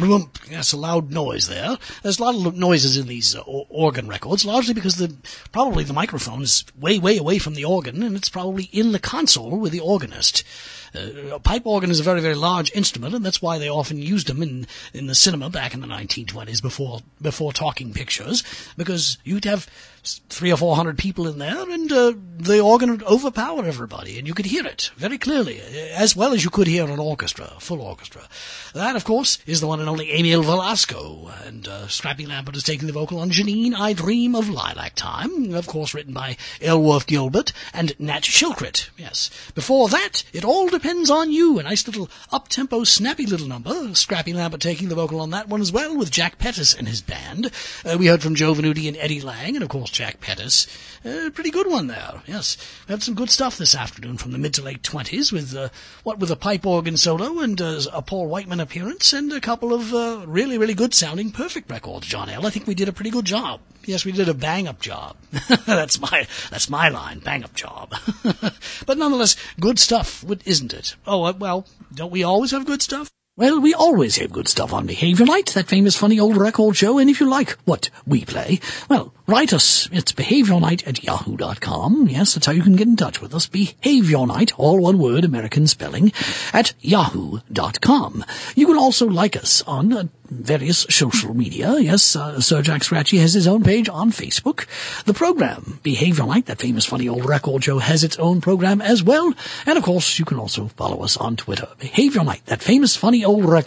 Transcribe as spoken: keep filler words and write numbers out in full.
glump. Yes, a loud noise there. There's a lot of noises in these uh, organ records, largely because the probably the microphone is way, way away from the organ, and it's probably in the console with the organist. Uh, a pipe organ is a very, very large instrument, and that's why they often used them in, in the cinema back in the nineteen twenties before before talking pictures, because you'd have three or four hundred people in there, and uh, the organ would overpower everybody, and you could hear it very clearly, as well as you could hear an orchestra, a full orchestra. That, of course, is the one and only Emil Velasco, and uh, Scrappy Lambert is taking the vocal on Janine, I Dream of Lilac Time, of course written by Elworth Gilbert and Nat Shilkret, yes. Before that, It All Depends on You, a nice little up-tempo, snappy little number, Scrappy Lambert taking the vocal on that one as well, with Jack Pettis and his band. Uh, we heard from Joe Venuti and Eddie Lang, and of course Jack Pettis. Uh, pretty good one there, yes. We had some good stuff this afternoon from the mid to late twenties with, uh, what with a pipe organ solo and uh, a Paul Whiteman appearance and a couple of uh, really, really good sounding Perfect records, John L. I think we did a pretty good job. Yes, we did a bang-up job. that's my that's my line, bang-up job. But nonetheless, good stuff, isn't it? Oh, uh, well, don't we always have good stuff? Well, we always have good stuff on Behavior Night, that famous funny old record show, and if you like what we play, well, write us. It's behaviornight at yahoo dot com. Yes, that's how you can get in touch with us. Behavior Night, all one word, American spelling, at yahoo dot com. You can also like us on uh, various social media. Yes, uh, Sir Jack Scratchy has his own page on Facebook. The program, Behavior Night, that famous funny old record show, has its own program as well. And of course, you can also follow us on Twitter. Behavior Night, that famous funny old record